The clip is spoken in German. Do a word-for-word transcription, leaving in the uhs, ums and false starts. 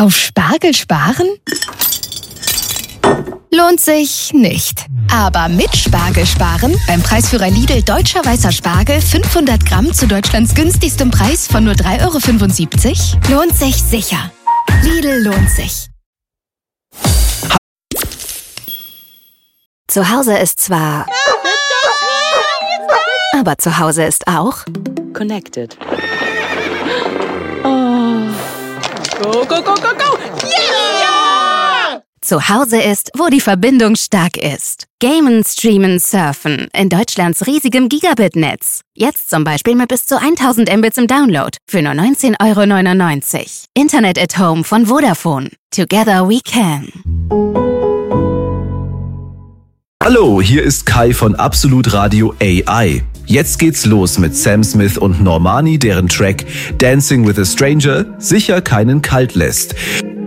Auf Spargel sparen? Lohnt sich nicht. Aber mit Spargel sparen, beim Preisführer Lidl Deutscher Weißer Spargel, fünfhundert Gramm zu Deutschlands günstigstem Preis von nur drei Euro fünfundsiebzig, lohnt sich sicher. Lidl lohnt sich. Zu Hause ist zwar... Aber zu Hause ist auch... Connected. Oh. Go, go, go, go, go! Yeah! Zu Hause ist, wo die Verbindung stark ist. Gamen, streamen, surfen in Deutschlands riesigem Gigabit-Netz. Jetzt zum Beispiel mit bis zu tausend Mbits im Download für nur neunzehn Euro neunundneunzig. Internet at Home von Vodafone. Together we can. Hallo, hier ist Kai von Absolut Radio A I. Jetzt geht's los mit Sam Smith und Normani, deren Track Dancing with a Stranger sicher keinen kalt lässt.